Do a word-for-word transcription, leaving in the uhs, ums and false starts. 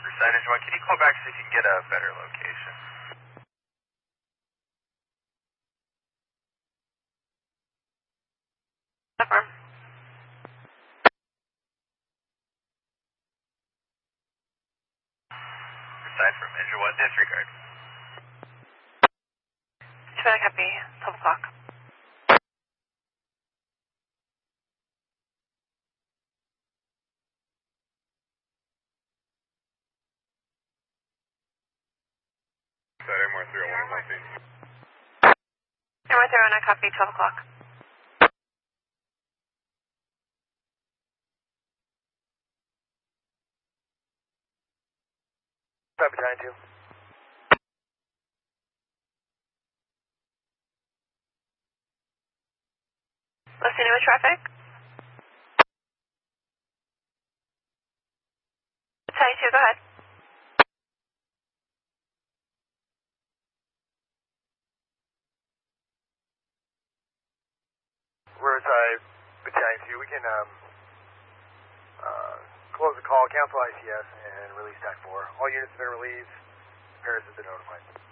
Riverside one. Can you call back so you can get a better location? Affirm. Riverside from Engine one, disregard. Traffic copy, twelve o'clock. M R three oh one, one thing. M R three oh one, I copy, twelve o'clock. Copy, nine two. Listening with traffic. Tiny two, go ahead. Riverside, Battalion two, we can um, uh, close the call, cancel I C S, and release TAC four. All units have been released. Pairs have been notified.